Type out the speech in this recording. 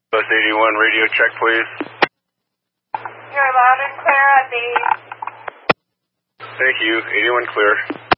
Bus 81 radio check, please. You're loud and clear at the... Thank you. 81 clear.